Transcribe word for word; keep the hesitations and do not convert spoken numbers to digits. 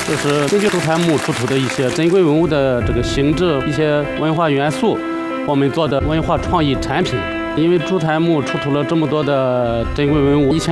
这是根据出台木出土的一些珍贵文物的这个形制、一些文化元素，我们做的文化创意产品。因为出台木出土了这么多的珍贵文物，以前